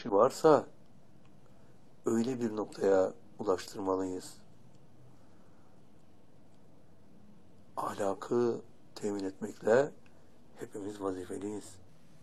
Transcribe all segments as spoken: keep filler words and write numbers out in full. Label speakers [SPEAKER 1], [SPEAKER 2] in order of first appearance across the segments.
[SPEAKER 1] işi varsa öyle bir noktaya ulaştırmalıyız. Ahlakı temin etmekle hepimiz vazifeliyiz.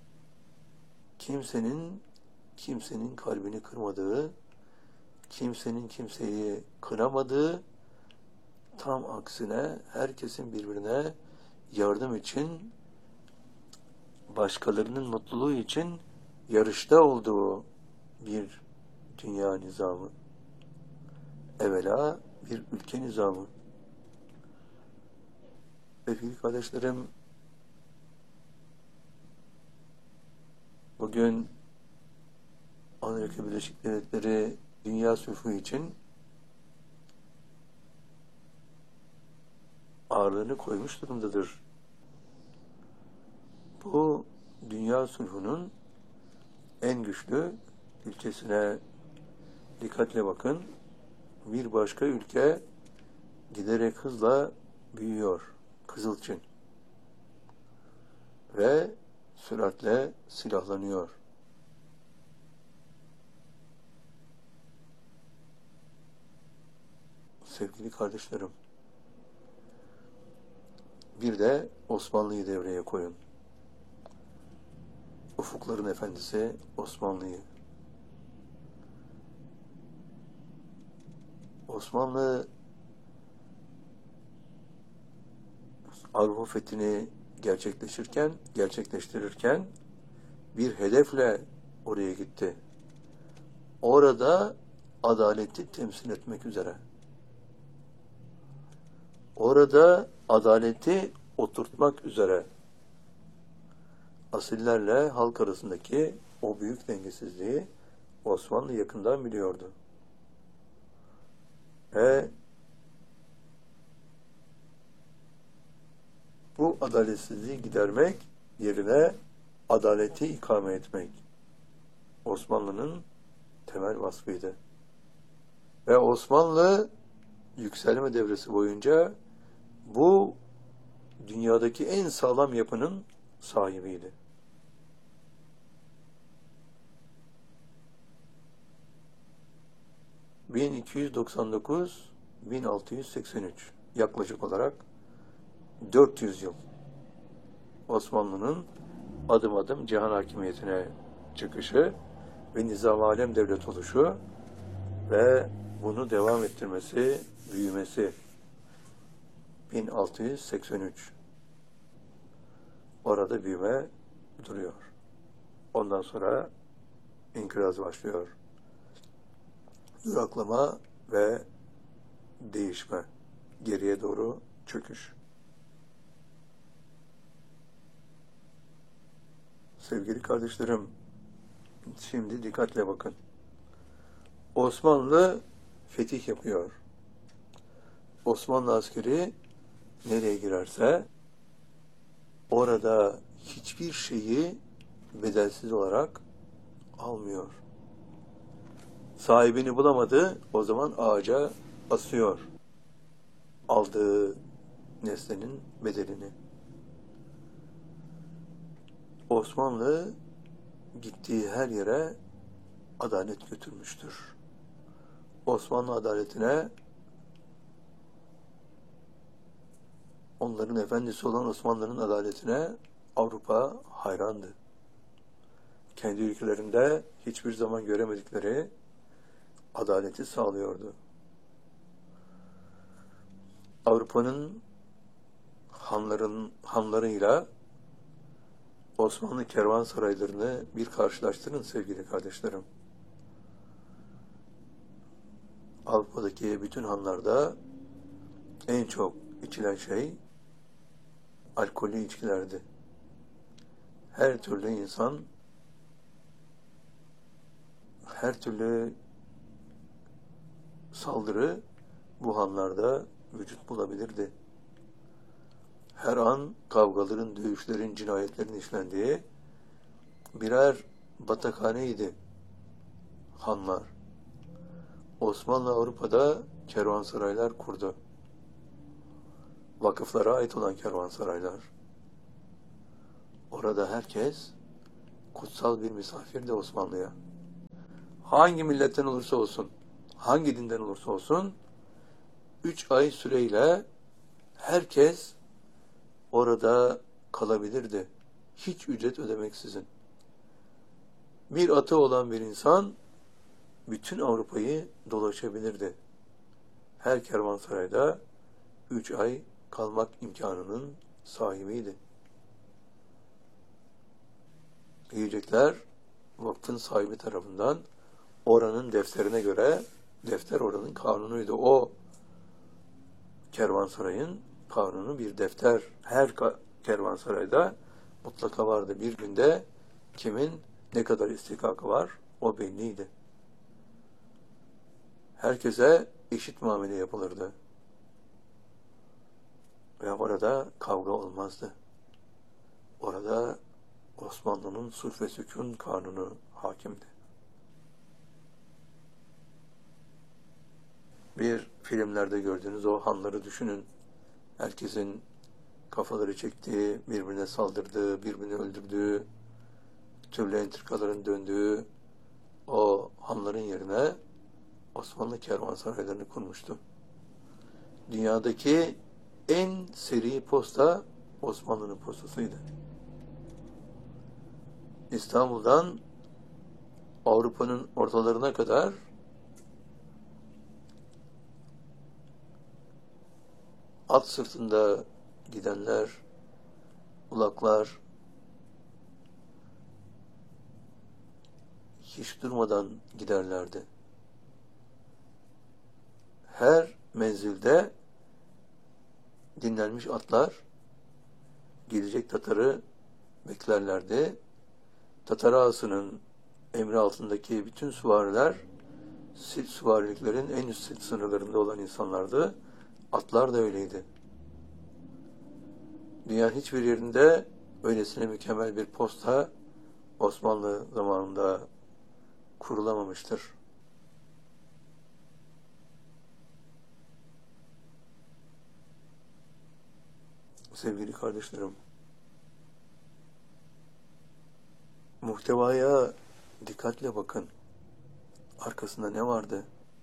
[SPEAKER 1] Kimsenin kimsenin kalbini kırmadığı, kimsenin kimseyi kınamadığı, tam aksine herkesin birbirine yardım için, başkalarının mutluluğu için yarışta olduğu bir dünya nizamı. Evvela bir ülke nizamı. Sevgili kardeşlerim, bugün Amerika Birleşik Devletleri dünya sulhu için ağırlığını koymuş durumdadır. Bu dünya sulhunun en güçlü ülkesine dikkatle bakın. Bir başka ülke giderek hızla büyüyor. Kızılçin. Ve süratle silahlanıyor. Sevgili kardeşlerim, bir de Osmanlı'yı devreye koyun. Ufukların efendisi Osmanlı'yı. Osmanlı Avrupa fethini gerçekleşirken, gerçekleştirirken bir hedefle oraya gitti. Orada adaleti temsil etmek üzere. Orada adaleti oturtmak üzere. Asillerle halk arasındaki o büyük dengesizliği Osmanlı yakından biliyordu. Ve bu adaletsizliği gidermek yerine adaleti ikame etmek Osmanlı'nın temel vasfıydı. Ve Osmanlı yükselme devresi boyunca bu dünyadaki en sağlam yapının sahibiydi. bin iki yüz doksan dokuz - bin altı yüz seksen üç yaklaşık olarak dört yüz yıl Osmanlı'nın adım adım cihan hakimiyetine çıkışı ve nizam-ı alem devlet oluşu ve bunu devam ettirmesi, büyümesi. bin altı yüz seksen üç orada büyüme duruyor. Ondan sonra inkılap başlıyor. Duraklama ve değişme. Geriye doğru çöküş. Sevgili kardeşlerim, şimdi dikkatle bakın. Osmanlı fetih yapıyor. Osmanlı askeri nereye girerse orada hiçbir şeyi bedelsiz olarak almıyor. Sahibini bulamadı, o zaman ağaca asıyor. Aldığı nesnenin bedelini. Osmanlı gittiği her yere adalet götürmüştür. Osmanlı adaletine, onların efendisi olan Osmanlı'nın adaletine Avrupa hayrandı. Kendi ülkelerinde hiçbir zaman göremedikleri adaleti sağlıyordu. Avrupa'nın hanların hanlarıyla Osmanlı kervansaraylarını bir karşılaştırın sevgili kardeşlerim. Avrupa'daki bütün hanlarda en çok içilen şey alkollü içkilerdi. Her türlü insan, her türlü saldırı bu hanlarda vücut bulabilirdi. Her an kavgaların, dövüşlerin, cinayetlerin işlendiği birer batakhaneydi hanlar. Osmanlı Avrupa'da kervansaraylar kurdu. Vakıflara ait olan kervansaraylar. Orada herkes kutsal bir misafirdi Osmanlı'ya. hangi milletten olursa olsun, hangi dinden olursa olsun, üç ay süreyle herkes orada kalabilirdi. Hiç ücret ödemeksizin. Bir atı olan bir insan bütün Avrupa'yı dolaşabilirdi. Her kervansarayda üç ay kalmak imkanının sahibiydi. Yiyecekler vakfın sahibi tarafından oranın defterine göre, defter oranın kanunuydu. O kervansarayın kanunu bir defter. Her kervansarayda mutlaka vardı. Bir günde kimin ne kadar istikakı var o belliydi. Herkese eşit muamele yapılırdı. Ve orada kavga olmazdı. Orada Osmanlı'nın sulh ve sükun kanunu hakimdi. Bir filmlerde gördüğünüz o hanları düşünün. Herkesin kafaları çektiği, birbirine saldırdığı, birbirini öldürdüğü, türlü entrikaların döndüğü o hanların yerine Osmanlı kervansaraylarını kurmuştu. Dünyadaki en seri posta Osmanlı'nın postasıydı. İstanbul'dan Avrupa'nın ortalarına kadar at sırtında gidenler, ulaklar hiç durmadan giderlerdi. Her menzilde dinlenmiş atlar gelecek Tatar'ı beklerlerdi. Tatar ağasının emri altındaki bütün süvariler süvariliklerin en üst sınırlarında olan insanlardı. Atlar da öyleydi. Dünyanın hiçbir yerinde öylesine mükemmel bir posta Osmanlı zamanında kurulamamıştır. Sevgili kardeşlerim, muhtevaya dikkatle bakın. Arkasında ne vardı?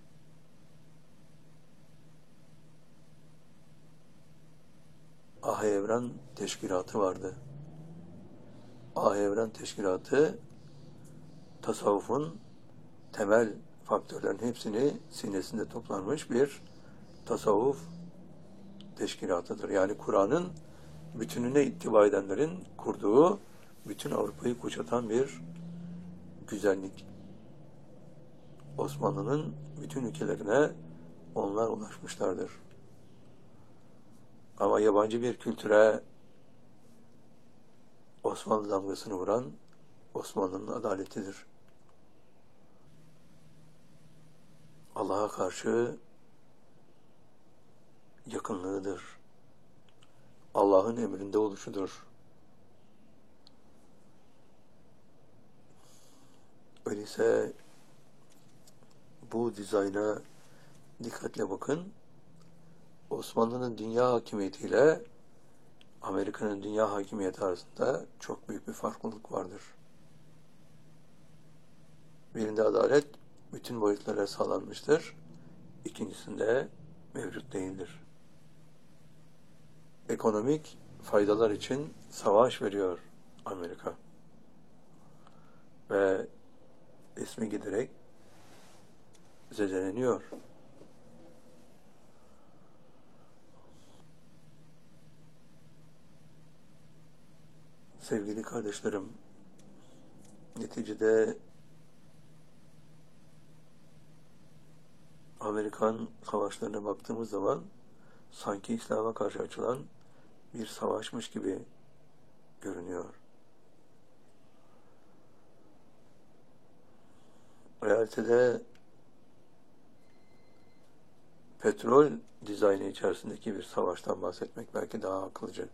[SPEAKER 1] Ah-ı Evren Teşkilatı vardı. Ah-ı Evren Teşkilatı tasavvufun temel faktörlerin hepsini sinesinde toplanmış bir tasavvuf teşkilatıdır. Yani Kur'an'ın bütününe ittiba edenlerin kurduğu, bütün Avrupa'yı kuşatan bir güzellik. Osmanlı'nın bütün ülkelerine onlar ulaşmışlardır. Ama yabancı bir kültüre Osmanlı damgasını vuran Osmanlı'nın adaletidir. Allah'a karşı yakınlığıdır. Allah'ın emrinde oluşudur. Öyleyse bu dizayna dikkatle bakın. Osmanlı'nın dünya hakimiyetiyle Amerika'nın dünya hakimiyeti arasında çok büyük bir farklılık vardır. Birinde adalet bütün boyutlara sağlanmıştır. İkincisinde mevcut değildir. Ekonomik faydalar için savaş veriyor Amerika. Ve ismi giderek zedeleniyor. Sevgili kardeşlerim, neticede Amerikan savaşlarına baktığımız zaman sanki İslam'a karşı açılan bir savaşmış gibi görünüyor. Realitede petrol dizaynı içerisindeki bir savaştan bahsetmek belki daha akılcı.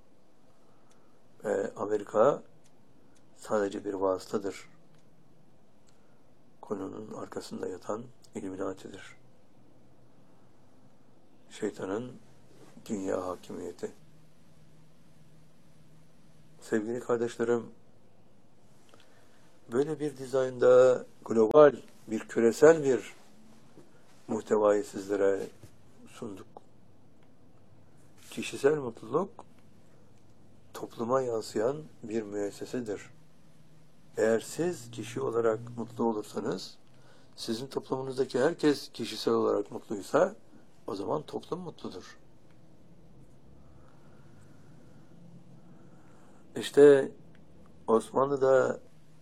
[SPEAKER 1] Ve Amerika sadece bir vasıtadır. Konunun arkasında yatan İlluminati'dir. Şeytanın dünya hakimiyeti. Sevgili kardeşlerim, böyle bir dizaynda global bir küresel bir muhtevayı sizlere sunduk. Kişisel mutluluk topluma yansıyan bir müessesedir. Eğer siz kişi olarak mutlu olursanız, sizin toplumunuzdaki herkes kişisel olarak mutluysa, o zaman toplum mutludur. İşte Osmanlı'da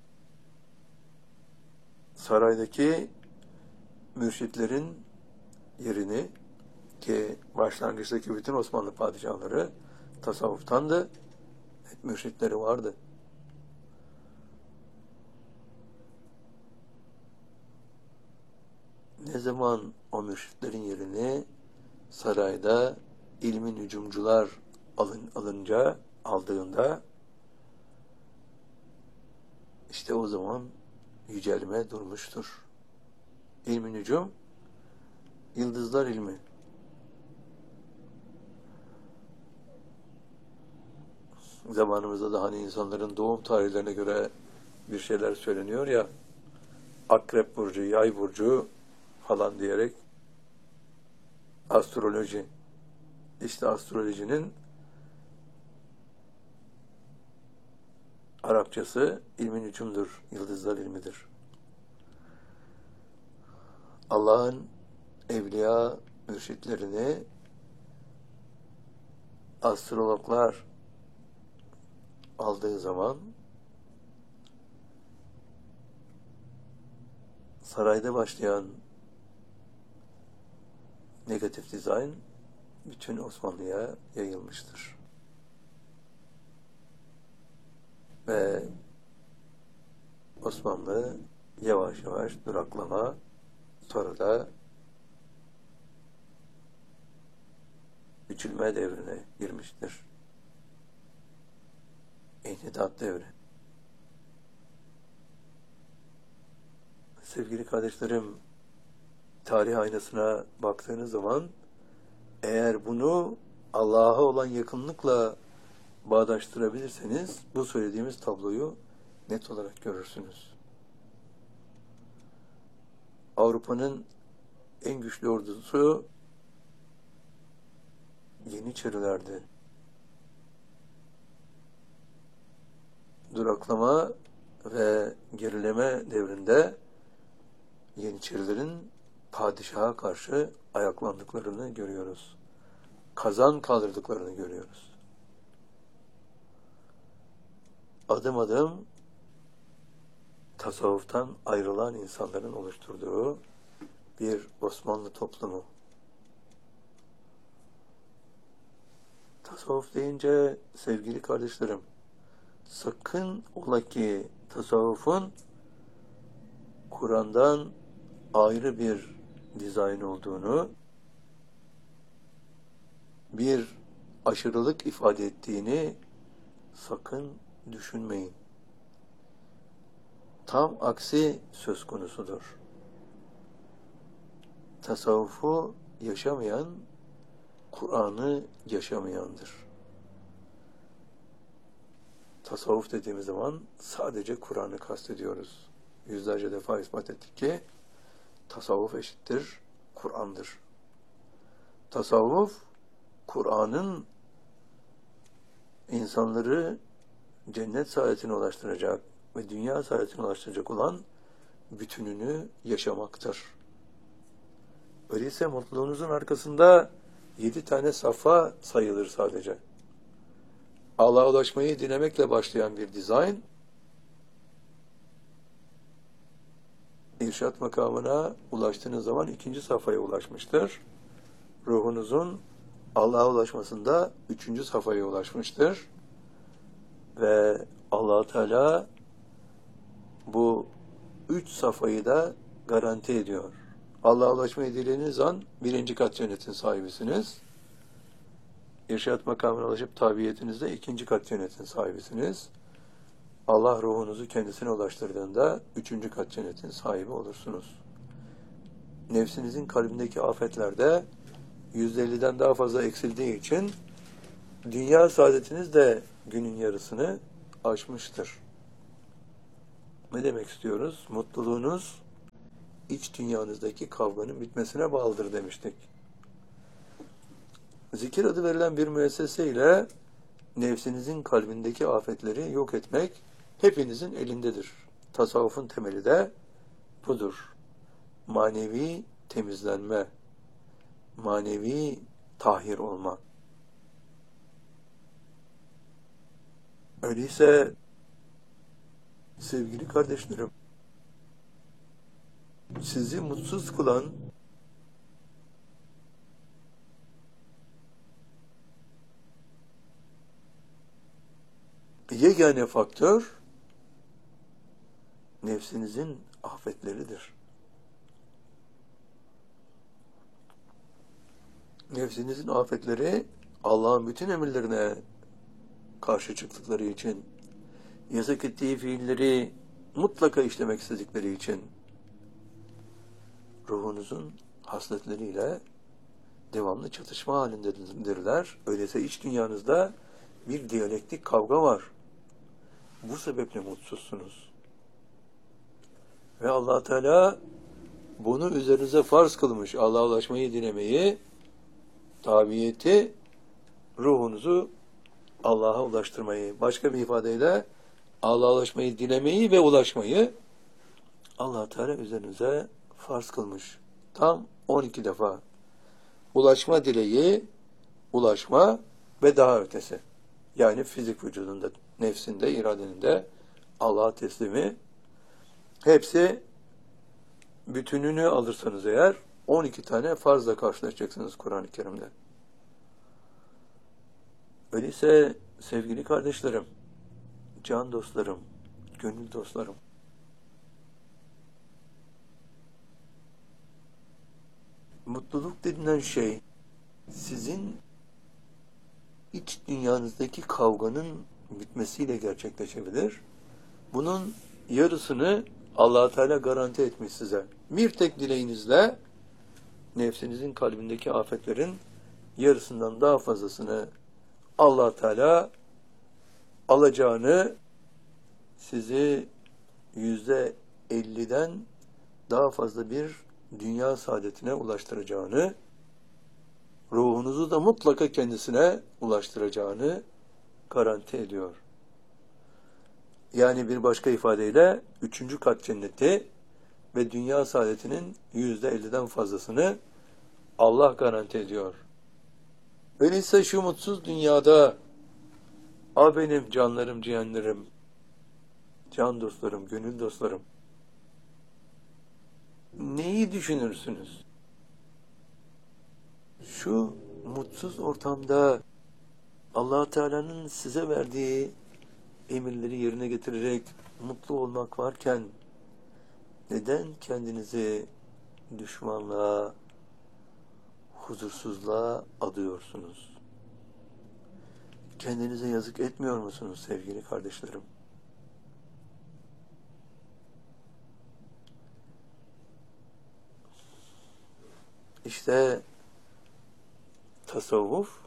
[SPEAKER 1] saraydaki mürşitlerin yerini, ki başlangıçtaki bütün Osmanlı padişahları tasavvuftandı, hep mürşitleri vardı. Ne zaman o mürşitlerin yerini sarayda ilmin hücumcular alın, alınca, aldığında, işte o zaman yücelme durmuştur. İlmin hücum, yıldızlar ilmi. Zamanımızda da hani insanların doğum tarihlerine göre bir şeyler söyleniyor ya, Akrep burcu, Yay burcu falan diyerek astroloji. İşte astrolojinin Arapçası ilmin hücumdur, yıldızlar ilmidir. Allah'ın evliya mürşitlerini astrologlar aldığı zaman sarayda başlayan negatif dizayn bütün Osmanlı'ya yayılmıştır. Ve Osmanlı yavaş yavaş duraklama, sonra da küçülme devrine girmiştir. İnhidat devri. Sevgili kardeşlerim, tarih aynasına baktığınız zaman, eğer bunu Allah'a olan yakınlıkla bağdaştırabilirseniz, bu söylediğimiz tabloyu net olarak görürsünüz. Avrupa'nın en güçlü ordusu Yeniçerilerdi. Duraklama ve gerileme devrinde Yeniçerilerin padişaha karşı ayaklandıklarını görüyoruz. Kazan kaldırdıklarını görüyoruz. Adım adım tasavvuftan ayrılan insanların oluşturduğu bir Osmanlı toplumu. Tasavvuf deyince sevgili kardeşlerim, sakın ola ki tasavvufun Kur'an'dan ayrı bir dizayn olduğunu, bir aşırılık ifade ettiğini sakın düşünmeyin. Tam aksi söz konusudur. Tasavvufu yaşamayan, Kur'an'ı yaşamayandır. Tasavvuf dediğimiz zaman sadece Kur'an'ı kastediyoruz. Yüzlerce defa ispat ettik ki tasavvuf eşittir Kur'an'dır. Tasavvuf, Kur'an'ın insanları cennet saadetine ulaştıracak ve dünya saadetine ulaştıracak olan bütününü yaşamaktır. Öyleyse mutluluğunuzun arkasında yedi tane safa sayılır sadece. Allah'a ulaşmayı dilemekle başlayan bir dizayn, irşat makamına ulaştığınız zaman ikinci safhaya ulaşmıştır. Ruhunuzun Allah'a ulaşmasında üçüncü safhaya ulaşmıştır. Ve Allah Teala bu üç safhayı da garanti ediyor. Allah'a ulaşmayı dilediğiniz an birinci kat cennetin sahibisiniz. İrşat makamına ulaşıp tabiyetinizde ikinci kat cennetin sahibisiniz. Allah ruhunuzu kendisine ulaştırdığında üçüncü kat cennetin sahibi olursunuz. Nefsinizin kalbindeki afetlerde yüzde elliden daha fazla eksildiği için dünya saadetiniz de günün yarısını aşmıştır. Ne demek istiyoruz? Mutluluğunuz iç dünyanızdaki kavganın bitmesine bağlıdır demiştik. Zikir adı verilen bir müessese ile nefsinizin kalbindeki afetleri yok etmek hepinizin elindedir. Tasavvufun temeli de budur. Manevi temizlenme, manevi tahir olma. Öyleyse sevgili kardeşlerim, sizi mutsuz kılan yegane faktör nefsinizin afetleridir. Nefsinizin afetleri Allah'ın bütün emirlerine karşı çıktıkları için, yasak ettiği fiilleri mutlaka işlemek istedikleri için ruhunuzun hasletleriyle devamlı çatışma halindedirler. Öyleyse iç dünyanızda bir diyalektik kavga var. Bu sebeple mutsuzsunuz. Ve Allah Teala bunu üzerinize farz kılmış. Allah'a ulaşmayı dilemeyi, tabiyeti, ruhunuzu Allah'a ulaştırmayı, başka bir ifadeyle Allah'a ulaşmayı dilemeyi ve ulaşmayı Allah Teala üzerinize farz kılmış. Tam on iki defa. Ulaşma dileği, ulaşma ve daha ötesi. Yani fizik vücudunda, nefsinde, iradeninde Allah'a teslimi. Hepsi bütününü alırsanız eğer on iki tane farzla karşılaşacaksınız Kur'an-ı Kerim'de. Öyleyse sevgili kardeşlerim, can dostlarım, gönül dostlarım, mutluluk denilen şey sizin iç dünyanızdaki kavganın bitmesiyle gerçekleşebilir. Bunun yarısını Allah Teala garanti etmiş size. Bir tek dileğinizle nefsinizin kalbindeki afetlerin yarısından daha fazlasını Allah Teala alacağını, sizi yüzde elliden daha fazla bir dünya saadetine ulaştıracağını, ruhunuzu da mutlaka kendisine ulaştıracağını garanti ediyor. Yani bir başka ifadeyle üçüncü kat cenneti ve dünya saadetinin yüzde elliden fazlasını Allah garanti ediyor. Öyleyse şu mutsuz dünyada, a benim canlarım, ciğerlerim, can dostlarım, gönül dostlarım, neyi düşünürsünüz? Şu mutsuz ortamda Allah Teala'nın size verdiği emirleri yerine getirerek mutlu olmak varken neden kendinizi düşmanlığa, huzursuzluğa adıyorsunuz? Kendinize yazık etmiyor musunuz sevgili kardeşlerim? İşte tasavvuf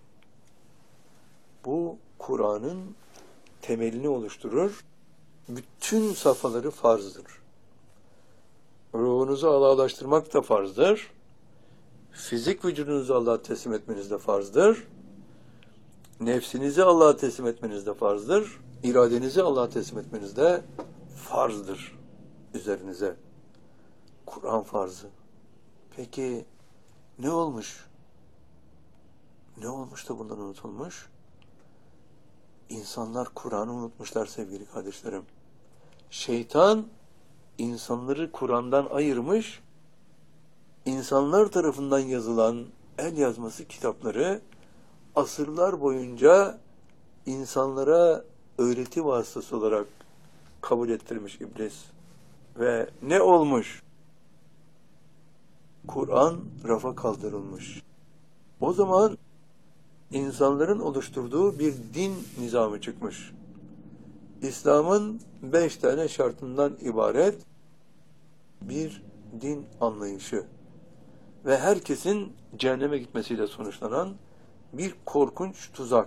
[SPEAKER 1] bu Kur'an'ın temelini oluşturur. Bütün safhaları farzdır. Ruhunuzu Allah'a ulaştırmak da farzdır. Fizik vücudunuzu Allah'a teslim etmeniz de farzdır. Nefsinizi Allah'a teslim etmeniz de farzdır. İradenizi Allah'a teslim etmeniz de farzdır üzerinize. Kur'an farzı. Peki ne olmuş? Ne olmuş da bundan unutulmuş? İnsanlar Kur'an'ı unutmuşlar sevgili kardeşlerim. Şeytan insanları Kur'an'dan ayırmış, insanlar tarafından yazılan el yazması kitapları asırlar boyunca insanlara öğreti vasıtası olarak kabul ettirmiş iblis. Ve ne olmuş? Kur'an rafa kaldırılmış. O zaman insanların oluşturduğu bir din nizamı çıkmış. İslam'ın beş tane şartından ibaret bir din anlayışı ve herkesin cehenneme gitmesiyle sonuçlanan bir korkunç tuzak.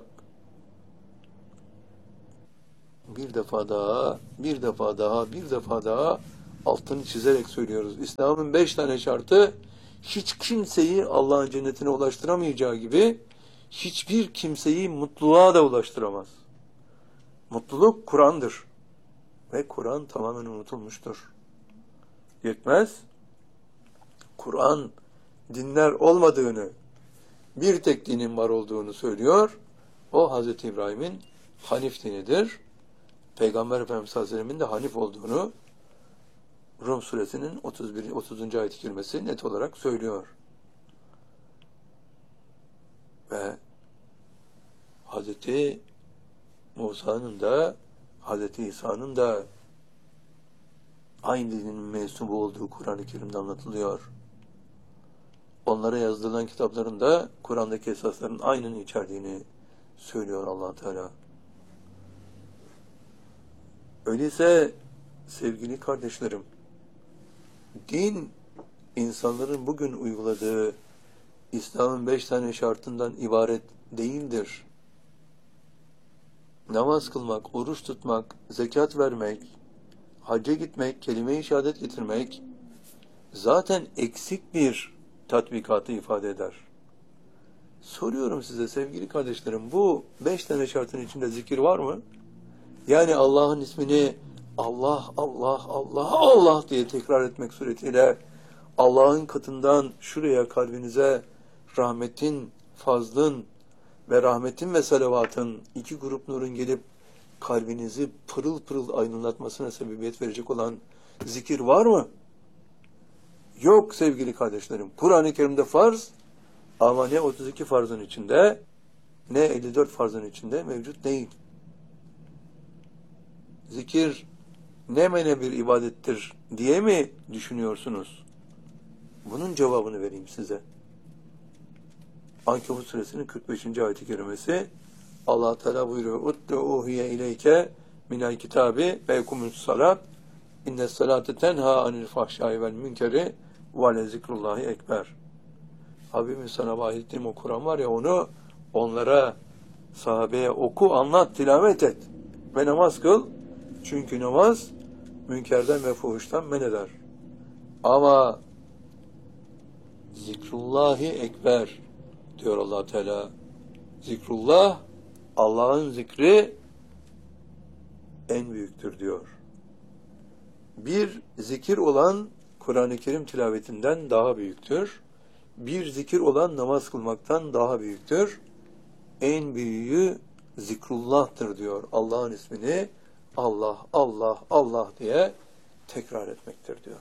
[SPEAKER 1] Bir defa daha, bir defa daha, bir defa daha altını çizerek söylüyoruz. İslam'ın beş tane şartı hiç kimseyi Allah'ın cennetine ulaştıramayacağı gibi hiçbir kimseyi mutluluğa da ulaştıramaz. Mutluluk Kur'an'dır. Ve Kur'an tamamen unutulmuştur. Yetmez. Kur'an dinler olmadığını, bir tek dinin var olduğunu söylüyor. O Hazreti İbrahim'in Hanif dinidir. Peygamber Efendimiz Hazretleri'nin de Hanif olduğunu Rum suresinin otuz bir otuzuncu ayet-i kerimesi net olarak söylüyor. Ve Hazreti Musa'nın da Hazreti İsa'nın da aynı dinin mensubu olduğu Kur'an-ı Kerim'de anlatılıyor. Onlara yazılan kitaplarında Kur'an'daki esasların aynını içerdiğini söylüyor Allah Teala. Öyleyse sevgili kardeşlerim, din insanların bugün uyguladığı İslam'ın beş tane şartından ibaret değildir. Namaz kılmak, oruç tutmak, zekat vermek, hacca gitmek, kelime-i şehadet getirmek zaten eksik bir tatbikatı ifade eder. Soruyorum size sevgili kardeşlerim, bu beş tane şartın içinde zikir var mı? Yani Allah'ın ismini Allah, Allah, Allah, Allah diye tekrar etmek suretiyle Allah'ın katından şuraya kalbinize rahmetin, fazlın ve rahmetin ve salavatın iki grup nurun gelip kalbinizi pırıl pırıl aydınlatmasına sebebiyet verecek olan zikir var mı? Yok sevgili kardeşlerim. Kur'an-ı Kerim'de farz ama ne otuz iki farzın içinde ne elli dört farzın içinde mevcut değil. Zikir ne mene bir ibadettir diye mi düşünüyorsunuz? Bunun cevabını vereyim size. Ankebut suresinin kırk beşinci ayet-i kerimesi Allah Teala buyuruyor. Uttu'uhiye ileyke minel kitabi ve ekumus salat innes salate tenha anil fahşai vel münkeri ve le zikrullahi ekber. Habibim sana vahyettiğim o Kur'an var ya, onu onlara, sahabeye oku, anlat, tilavet et ve namaz kıl. Çünkü namaz münkerden ve fuhuştan men eder. Ama zikrullahi ekber diyor Allah Teala. Zikrullah, Allah'ın zikri en büyüktür diyor. Bir zikir olan Kur'an-ı Kerim tilavetinden daha büyüktür. Bir zikir olan namaz kılmaktan daha büyüktür. En büyüğü zikrullah'tır diyor. Allah'ın ismini Allah, Allah, Allah diye tekrar etmektir diyor.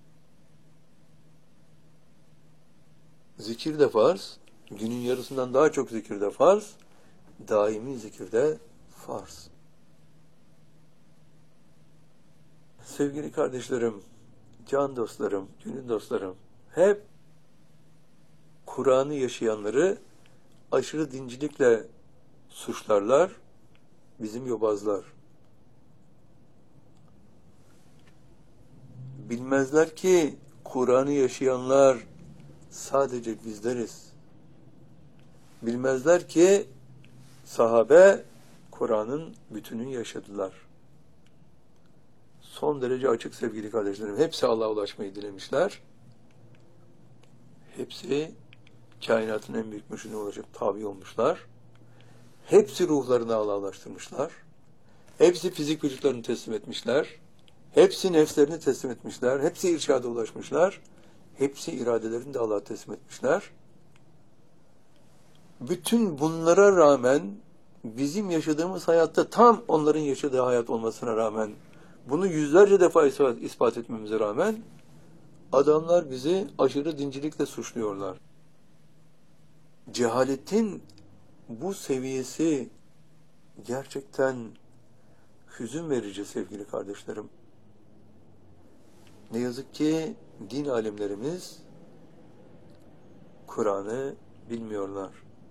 [SPEAKER 1] Zikir de farz, günün yarısından daha çok zikir de farz, daimi zikir de farz. Sevgili kardeşlerim, can dostlarım, gönül dostlarım, hep Kur'an'ı yaşayanları aşırı dincilikle suçlarlar, bizim yobazlar. Bilmezler ki Kur'an'ı yaşayanlar sadece bizleriz. Bilmezler ki sahabe Kur'an'ın bütününü yaşadılar. Son derece açık sevgili kardeşlerim. Hepsi Allah'a ulaşmayı dilemişler. Hepsi kainatın en büyük mürşidine ulaşıp tabi olmuşlar. Hepsi ruhlarını Allah'a ulaştırmışlar. Hepsi fizik vücutlarını teslim etmişler. Hepsi nefslerini teslim etmişler. Hepsi irşada ulaşmışlar. Hepsi iradelerini de Allah'a teslim etmişler. Bütün bunlara rağmen bizim yaşadığımız hayatta tam onların yaşadığı hayat olmasına rağmen, bunu yüzlerce defa ispat etmemize rağmen adamlar bizi aşırı dincilikle suçluyorlar. Cehaletin bu seviyesi gerçekten hüzün verici sevgili kardeşlerim. Ne yazık ki din alimlerimiz Kur'an'ı bilmiyorlar.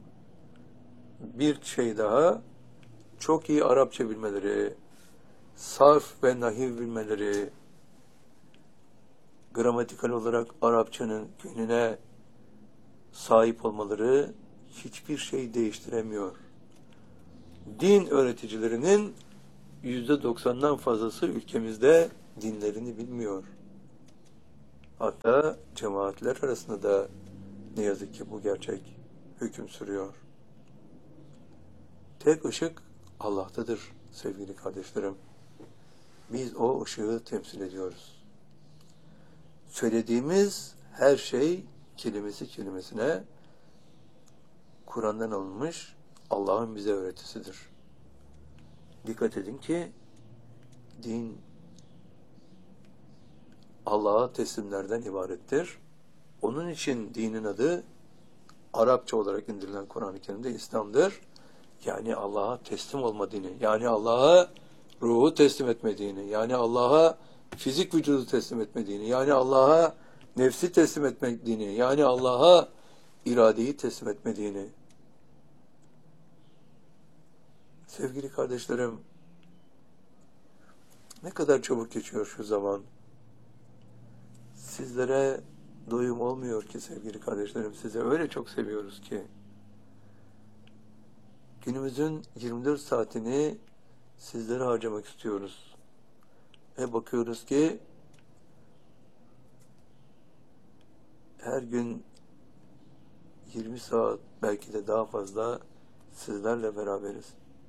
[SPEAKER 1] Bir şey daha, çok iyi Arapça bilmeleri, sarf ve nahiv bilmeleri, gramatikal olarak Arapçanın yönüne sahip olmaları hiçbir şey değiştiremiyor. Din öğreticilerinin yüzde doksandan fazlası ülkemizde dinlerini bilmiyor. Hatta cemaatler arasında da ne yazık ki bu gerçek hüküm sürüyor. Tek ışık Allah'tadır sevgili kardeşlerim. Biz o ışığı temsil ediyoruz. Söylediğimiz her şey kelimesi kelimesine Kur'an'dan alınmış Allah'ın bize öğretisidir. Dikkat edin ki din Allah'a teslimlerden ibarettir. Onun için dinin adı Arapça olarak indirilen Kur'an-ı Kerim'de İslam'dır. Yani Allah'a teslim olma dini. Yani Allah'a ruhu teslim etme dini. Yani Allah'a fizik vücudu teslim etme dini. Yani Allah'a nefsi teslim etme dini. Yani Allah'a iradeyi teslim etme dini. Sevgili kardeşlerim, ne kadar çabuk geçiyor şu zaman. Sizlere doyum olmuyor ki sevgili kardeşlerim. Sizi öyle çok seviyoruz ki. Günümüzün yirmi dört saatini sizlere harcamak istiyoruz. Ve bakıyoruz ki her gün yirmi saat belki de daha fazla sizlerle beraberiz.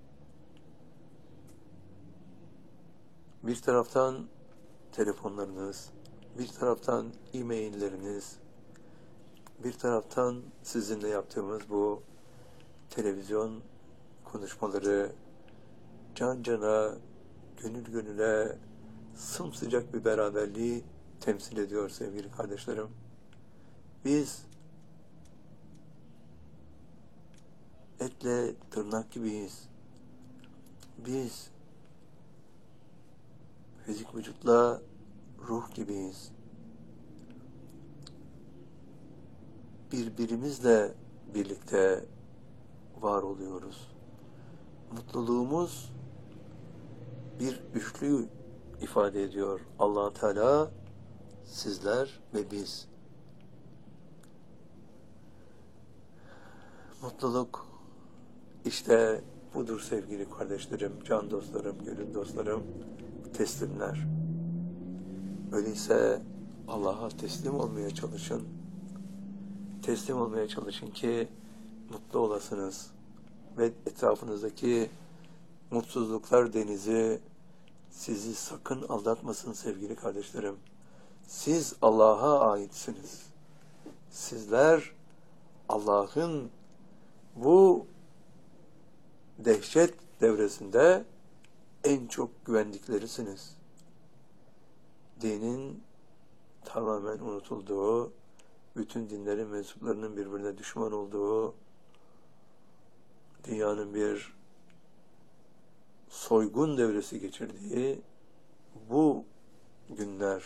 [SPEAKER 1] Bir taraftan telefonlarınız, bir taraftan e-mailleriniz, bir taraftan sizinle yaptığımız bu televizyon konuşmaları, can cana, gönül gönüle, sımsıcak bir beraberliği temsil ediyor sevgili kardeşlerim. Biz etle tırnak gibiyiz. Biz fizik vücutla ruh gibiyiz. Birbirimizle birlikte var oluyoruz. Mutluluğumuz bir üçlü ifade ediyor. Allah Teala, sizler ve biz. Mutluluk işte budur sevgili kardeşlerim, can dostlarım, gönül dostlarım, teslimler. Öyleyse Allah'a teslim olmaya çalışın. Teslim olmaya çalışın ki mutlu olasınız ve etrafınızdaki mutsuzluklar denizi sizi sakın aldatmasın sevgili kardeşlerim. Siz Allah'a aitsiniz. Sizler Allah'ın bu dehşet devresinde en çok güvendiklerisiniz. Dinin tamamen unutulduğu, bütün dinlerin mensuplarının birbirine düşman olduğu, dünyanın bir soygun devresi geçirdiği bu günler,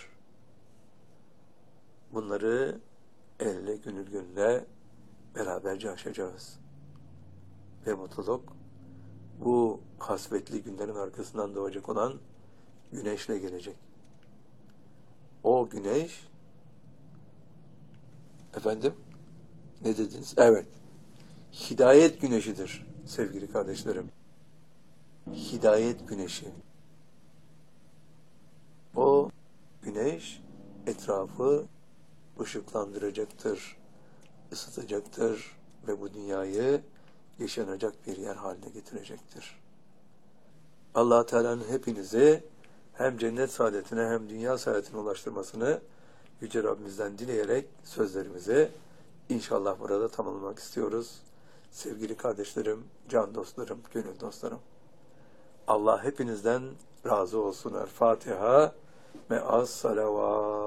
[SPEAKER 1] bunları elle gönül gönüle beraberce aşacağız. Ve mutluluk bu kasvetli günlerin arkasından doğacak olan güneşle gelecek. O güneş, efendim, ne dediniz? Evet, hidayet güneşidir sevgili kardeşlerim. Hidayet güneşi. O güneş etrafı ışıklandıracaktır, ısıtacaktır ve bu dünyayı yaşanacak bir yer haline getirecektir. Allah Teala'nın hepinizi hem cennet saadetine hem dünya saadetine ulaştırmasını Yüce Rabbimizden dileyerek sözlerimizi inşallah burada tamamlamak istiyoruz. Sevgili kardeşlerim, can dostlarım, gönül dostlarım. Allah hepinizden razı olsun. El Fatiha ve as salavat.